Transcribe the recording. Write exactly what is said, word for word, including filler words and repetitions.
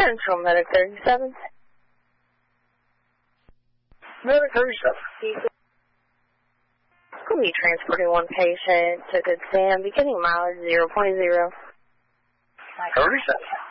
Central Medic thirty-seven. Medic thirty-seven. We'll be transporting one patient to Good Sam, beginning mileage zero point zero. thirty-seven.